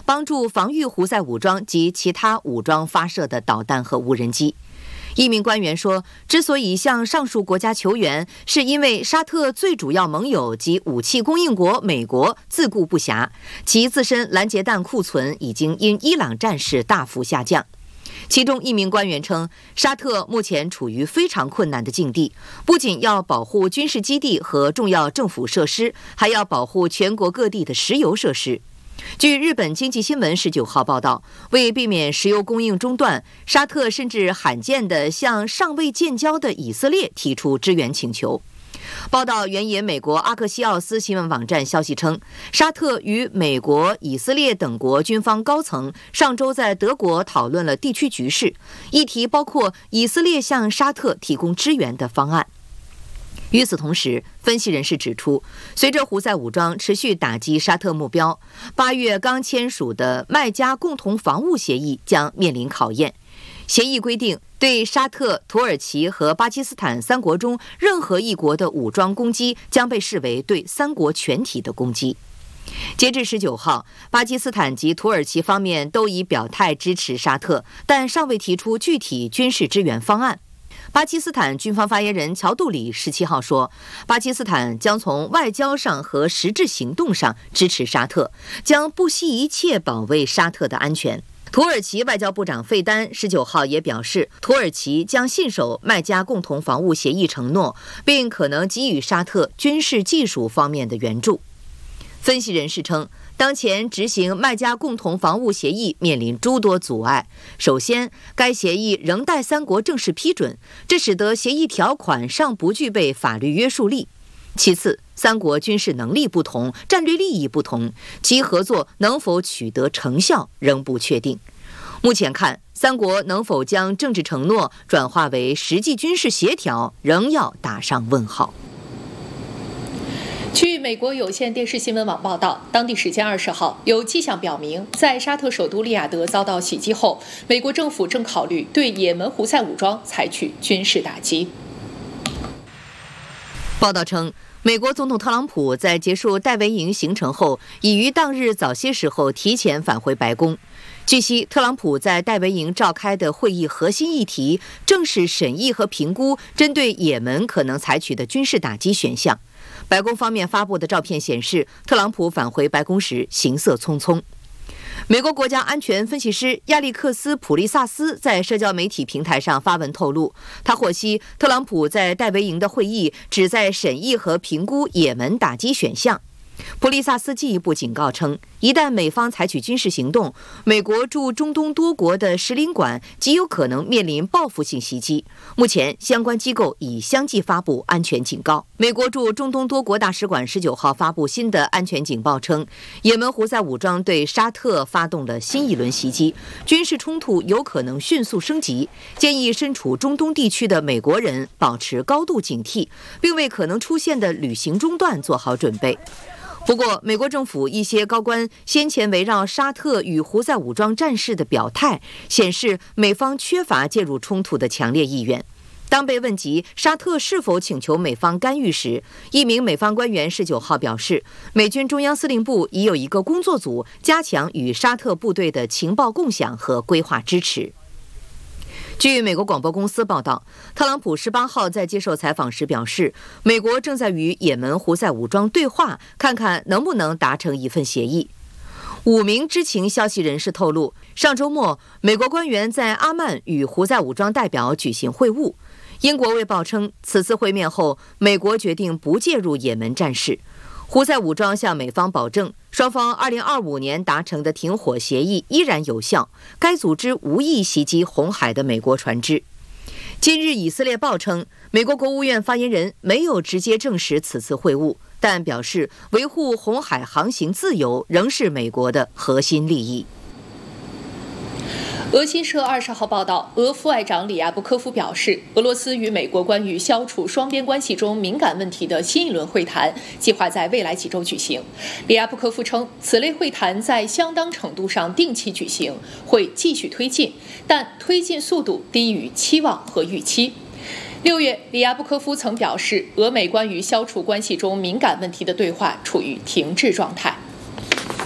帮助防御胡塞武装及其他武装发射的导弹和无人机。一名官员说，之所以向上述国家求援，是因为沙特最主要盟友及武器供应国美国自顾不暇，其自身拦截弹库存已经因伊朗战事大幅下降。其中一名官员称，沙特目前处于非常困难的境地，不仅要保护军事基地和重要政府设施，还要保护全国各地的石油设施。据日本经济新闻19号报道，为避免石油供应中断，沙特甚至罕见地向尚未建交的以色列提出支援请求。报道援引美国阿克西奥斯新闻网站消息称，沙特与美国、以色列等国军方高层上周在德国讨论了地区局势，议题包括以色列向沙特提供支援的方案。与此同时，分析人士指出，随着胡塞武装持续打击沙特目标，8月刚签署的麦加共同防务协议将面临考验。协议规定，对沙特、土耳其和巴基斯坦3国中任何一国的武装攻击将被视为对3国全体的攻击。截至19号，巴基斯坦及土耳其方面都已表态支持沙特，但尚未提出具体军事支援方案。巴基斯坦军方发言人乔杜里17号说，巴基斯坦将从外交上和实质行动上支持沙特，将不惜一切保卫沙特的安全。土耳其外交部长费丹19号也表示，土耳其将信守麦加共同防务协议承诺，并可能给予沙特军事技术方面的援助。分析人士称，当前执行麦加共同防务协议面临诸多阻碍。首先，该协议仍待3国正式批准，这使得协议条款尚不具备法律约束力。其次，3国军事能力不同，战略利益不同，其合作能否取得成效仍不确定。目前看，3国能否将政治承诺转化为实际军事协调，仍要打上问号。 据美国有线电视新闻网报道，当地时间20号，有迹象表明，在沙特首都利雅得遭到袭击后，美国政府正考虑对也门胡塞武装采取军事打击。 报道称，美国总统特朗普在结束戴维营行程后，已于当日早些时候提前返回白宫。据悉，特朗普在戴维营召开的会议核心议题正是审议和评估针对也门可能采取的军事打击选项。白宫方面发布的照片显示，特朗普返回白宫时行色匆匆。美国国家安全分析师亚历克斯·普利萨斯在社交媒体平台上发文透露，他获悉特朗普在戴维营的会议旨在审议和评估也门打击选项。普利萨斯进一步警告称，一旦美方采取军事行动，美国驻中东多国的使领馆极有可能面临报复性袭击。目前，相关机构已相继发布安全警告。美国驻中东多国大使馆19号发布新的安全警报称，也门胡塞武装对沙特发动了新一轮袭击，军事冲突有可能迅速升级，建议身处中东地区的美国人保持高度警惕，并为可能出现的旅行中断做好准备。不过，美国政府一些高官先前围绕沙特与胡塞武装战事的表态，显示美方缺乏介入冲突的强烈意愿。当被问及沙特是否请求美方干预时，一名美方官员19号表示，美军中央司令部已有一个工作组加强与沙特部队的情报共享和规划支持。据美国广播公司报道，特朗普18号在接受采访时表示，美国正在与也门胡塞武装对话，看看能不能达成一份协议。5名知情消息人士透露，上周末，美国官员在阿曼与胡塞武装代表举行会晤。英国卫报称，此次会面后，美国决定不介入也门战事。胡塞武装向美方保证，双方2025年达成的停火协议依然有效，该组织无意袭击红海的美国船只。今日以色列报称，美国国务院发言人没有直接证实此次会晤，但表示维护红海航行自由仍是美国的核心利益。 俄新社20号报道，俄副外长里亚布科夫表示，俄罗斯与美国关于消除双边关系中敏感问题的新一轮会谈计划在未来几周举行。里亚布科夫称，此类会谈在相当程度上定期举行，会继续推进，但推进速度低于期望和预期。6月，里亚布科夫曾表示，俄美关于消除关系中敏感问题的对话处于停滞状态。